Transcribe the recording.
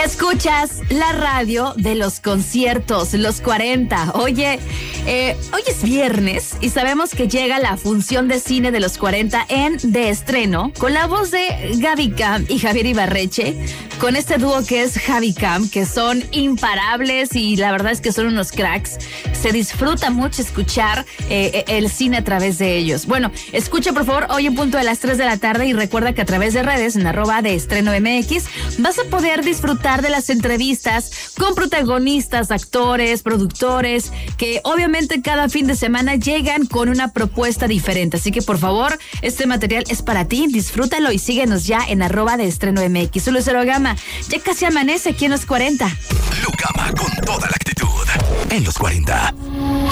Escuchas la radio de los conciertos, los 40. Oye, hoy es viernes y sabemos que llega la función de cine de los 40 en De Estreno, con la voz de Gaby Cam y Javier Ibarreche, con este dúo que es Javi Cam, que son imparables y la verdad es que son unos cracks. Se disfruta mucho escuchar el cine a través de ellos. Bueno, escucha por favor hoy en punto de las 3 de la tarde y recuerda que a través de redes en @deestrenomx vas a poder disfrutar de las entrevistas con protagonistas, actores, productores, que obviamente cada fin de semana llegan con una propuesta diferente. Así que por favor, este material es para ti, disfrútalo y síguenos ya en @deestrenomx. Soy Lucero Gama, ya casi amanece aquí en los 40. Lucama con toda la actitud en los 40.